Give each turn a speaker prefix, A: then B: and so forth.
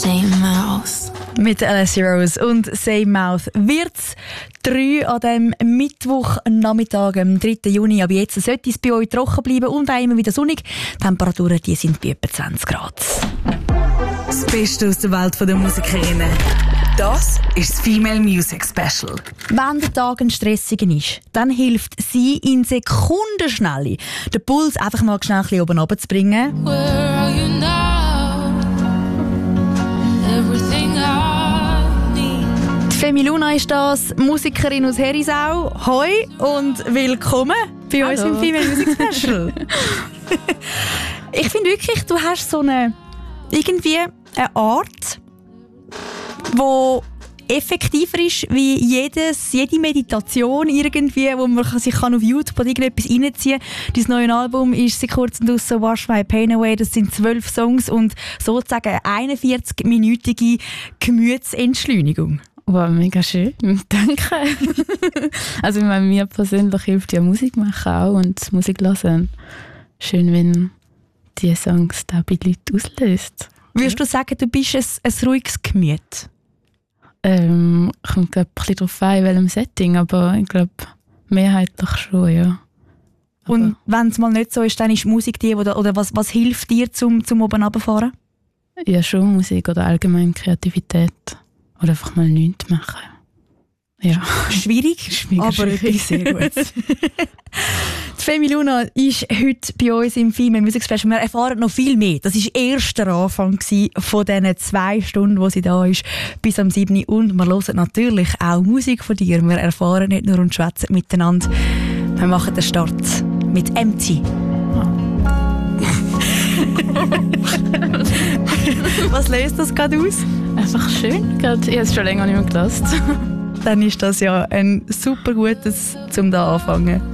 A: Same Mouth.
B: Mit Alessia Rose und Same Mouth wird's 3 an dem Mittwochnachmittag, am 3. Juni. Aber jetzt sollte es bei euch trocken bleiben und auch immer wieder sonnig. Die Temperaturen die sind bei etwa 20 Grad.
C: Das Beste aus der Welt der Musikerinnen. Das ist das Female Music Special.
B: Wenn der Tag ein stressiger ist, dann hilft sie in Sekundenschnelle, den Puls einfach mal schnell ein bisschen oben runterzubringen.
A: Where are you now? Everything I need.
B: Die Femi Luna ist das, Musikerin aus Herisau. Hoi und willkommen bei uns im Female Music Special. Ich finde wirklich, du hast so eine Art, wo effektiver ist wie jede Meditation irgendwie, wo man sich auf YouTube oder irgendetwas reinziehen kann. Dein neues Album ist seit kurzem draussen, «Wash My Pain Away». Das sind 12 Songs und sozusagen 41-minütige Gemütsentschleunigung.
D: Wow, mega schön. Danke. Also ich meine, mir persönlich hilft ja Musik machen auch und Musik hören. Schön, wenn diese Songs da bei Leuten auslöst.
B: Würdest du sagen, du bist ein ruhiges Gemüt?
D: Kommt ein bisschen darauf an, in welchem Setting, aber ich glaube, mehrheitlich schon, ja. Aber
B: und wenn es mal nicht so ist, dann ist Musik die, oder was hilft dir zum oben runterfahren?
D: ja, schon Musik oder allgemein Kreativität. Oder einfach mal nichts machen. Ja.
B: Schwierig, aber etwas sehr gut. Die Femi Luna ist heute bei uns im Female Music Special. Wir erfahren noch viel mehr. Das war erst der Anfang von diesen 2 Stunden, wo sie da ist, bis am 7. Und wir hören natürlich auch Musik von dir. Wir erfahren nicht nur und schwätzen miteinander. Wir machen den Start mit Empty. Was löst das gerade aus?
D: Einfach schön. Ich habe es schon länger nicht mehr gehört.
B: Dann ist das ja ein super gutes zum da anfangen.